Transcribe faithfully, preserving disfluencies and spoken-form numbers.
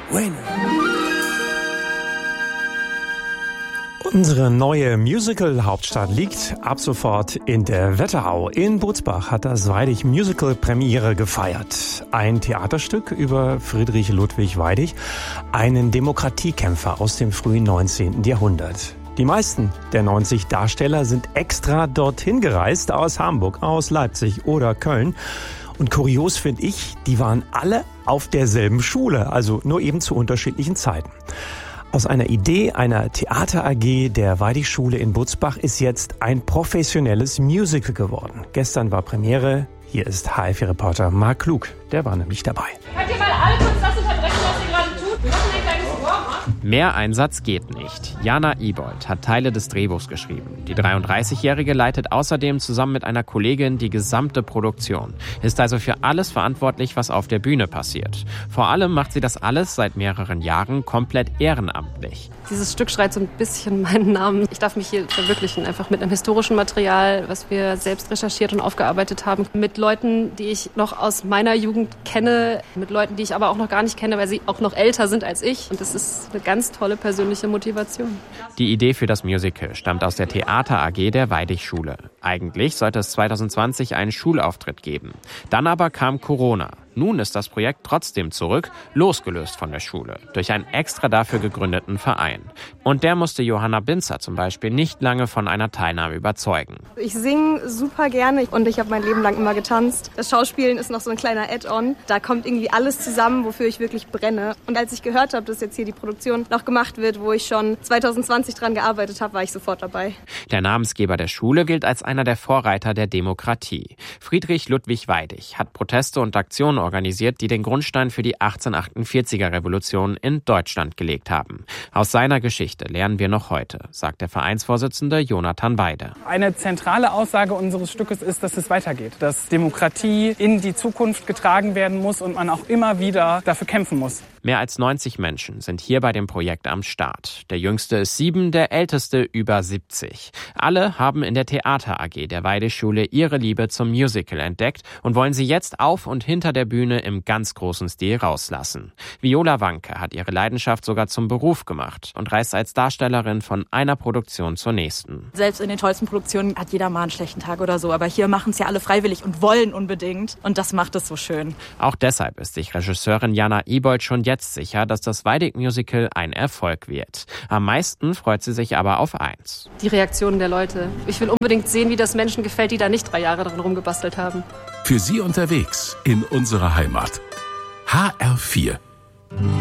bueno. Unsere neue Musical-Hauptstadt liegt ab sofort in der Wetterau. In Butzbach hat das Weidig Musical Premiere gefeiert. Ein Theaterstück über Friedrich Ludwig Weidig, einen Demokratiekämpfer aus dem frühen neunzehnten Jahrhundert. Die meisten der neunzig Darsteller sind extra dorthin gereist, aus Hamburg, aus Leipzig oder Köln. Und kurios finde ich, die waren alle auf derselben Schule, also nur eben zu unterschiedlichen Zeiten. Aus einer Idee einer Theater-A G der Weidig-Schule in Butzbach ist jetzt ein professionelles Musical geworden. Gestern war Premiere. Hier ist H F vier-Reporter Marc Klug. Der war nämlich dabei. Könnt ihr mal alle kurz das unterbrechen, was ihr gerade tut? Wir machen ein kleines Wort. Mehr Einsatz geht nicht. Jana Ibold hat Teile des Drehbuchs geschrieben. Die dreiunddreißigjährige leitet außerdem zusammen mit einer Kollegin die gesamte Produktion. Ist also für alles verantwortlich, was auf der Bühne passiert. Vor allem macht sie das alles seit mehreren Jahren komplett ehrenamtlich. Dieses Stück schreit so ein bisschen meinen Namen. Ich darf mich hier verwirklichen, einfach mit einem historischen Material, was wir selbst recherchiert und aufgearbeitet haben. Mit Leuten, die ich noch aus meiner Jugend kenne, mit Leuten, die ich aber auch noch gar nicht kenne, weil sie auch noch älter sind als ich. Und das ist eine ganz tolle persönliche Motivation. Die Idee für das Musical stammt aus der Theater-A G der Weidig-Schule. Eigentlich sollte es zwanzig zwanzig einen Schulauftritt geben. Dann aber kam Corona. Nun ist das Projekt trotzdem zurück, losgelöst von der Schule, durch einen extra dafür gegründeten Verein. Und der musste Johanna Binzer zum Beispiel nicht lange von einer Teilnahme überzeugen. Ich singe super gerne und ich habe mein Leben lang immer getanzt. Das Schauspielen ist noch so ein kleiner Add-on. Da kommt irgendwie alles zusammen, wofür ich wirklich brenne. Und als ich gehört habe, dass jetzt hier die Produktion noch gemacht wird, wo ich schon zwanzig zwanzig dran gearbeitet habe, war ich sofort dabei. Der Namensgeber der Schule gilt als einer der Vorreiter der Demokratie. Friedrich Ludwig Weidig hat Proteste und Aktionen organisiert, die den Grundstein für die achtzehnhundertachtundvierziger Revolution in Deutschland gelegt haben. Aus seiner Geschichte lernen wir noch heute, sagt der Vereinsvorsitzende Jonathan Weide. Eine zentrale Aussage unseres Stückes ist, dass es weitergeht, dass Demokratie in die Zukunft getragen werden muss und man auch immer wieder dafür kämpfen muss. Mehr als neunzig Menschen sind hier bei dem Projekt am Start. Der jüngste ist sieben, der älteste über siebzig. Alle haben in der Theater-A G der Weidig-Schule ihre Liebe zum Musical entdeckt und wollen sie jetzt auf und hinter der Bühne im ganz großen Stil rauslassen. Viola Wanke hat ihre Leidenschaft sogar zum Beruf gemacht und reist als Darstellerin von einer Produktion zur nächsten. Selbst in den tollsten Produktionen hat jeder mal einen schlechten Tag oder so, aber hier machen es ja alle freiwillig und wollen unbedingt und das macht es so schön. Auch deshalb ist sich Regisseurin Jana Ibold schon jetzt sicher, dass das Weidig-Musical ein Erfolg wird. Am meisten freut sie sich aber auf eins. Die Reaktionen der Leute. Ich will unbedingt sehen, wie das Menschen gefällt, die da nicht drei Jahre dran rumgebastelt haben. Für Sie unterwegs in unserer Heimat. H R vier.